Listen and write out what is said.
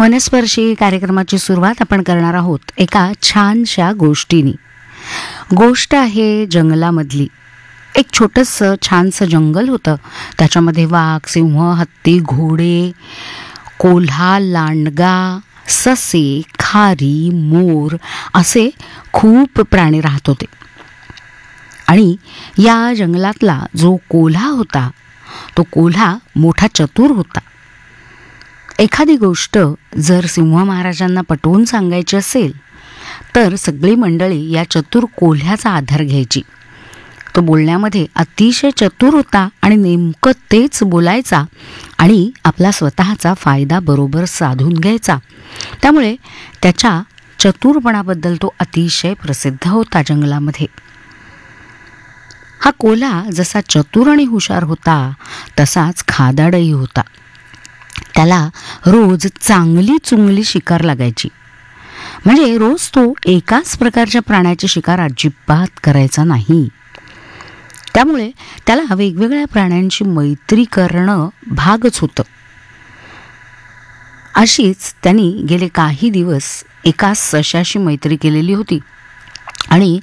मनस्पर्शी कार्यक्रमाची सुरुवात आपण करणार आहोत एका छानशा गोष्टीनी. गोष्ट आहे जंगलामधली. एक छोटंसं छानसं जंगल होतं. त्याच्यामध्ये वाघ, सिंह, हत्ती, घोडे, कोल्हा, लांडगा, ससे, खारी, मोर असे खूप प्राणी राहत होते. आणि या जंगलातला जो कोल्हा होता तो कोल्हा मोठा चतुर होता. एखादी गोष्ट जर सिंह महाराजांना पटवून सांगायची असेल तर सगळी मंडळी या चतुर कोल्ह्याचा आधार घ्यायची. तो बोलण्यामध्ये अतिशय चतुर होता आणि नेमकं तेच बोलायचा आणि आपला स्वतःचा फायदा बरोबर साधून घ्यायचा. त्यामुळे त्याच्या चतुरपणाबद्दल तो अतिशय प्रसिद्ध होता जंगलामध्ये. हा कोल्हा जसा चतुर आणि हुशार होता तसाच खादाडही होता. त्याला रोज चांगली चुंगली शिकार लागायची. म्हणजे रोज तो एकाच प्रकारच्या प्राण्याची शिकार अजिबात करायचा नाही. त्यामुळे त्याला वेगवेगळ्या प्राण्यांची मैत्री करणं भागच होतं. अशीच त्यांनी गेले काही दिवस एका सशाशी मैत्री केलेली होती आणि